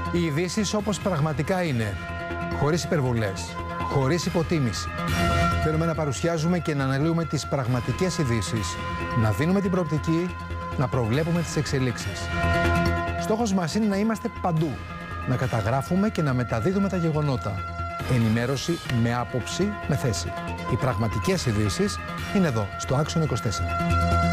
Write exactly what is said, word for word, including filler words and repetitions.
Οι ειδήσεις όπως πραγματικά είναι, χωρίς υπερβολές, χωρίς υποτίμηση. Θέλουμε να παρουσιάζουμε και να αναλύουμε τις πραγματικές ειδήσεις, να δίνουμε την προοπτική, να προβλέπουμε τις εξελίξεις. Στόχος μας είναι να είμαστε παντού, να καταγράφουμε και να μεταδίδουμε τα γεγονότα. Ενημέρωση με άποψη, με θέση. Οι πραγματικές ειδήσεις είναι εδώ, στο Άξονα είκοσι τέσσερα.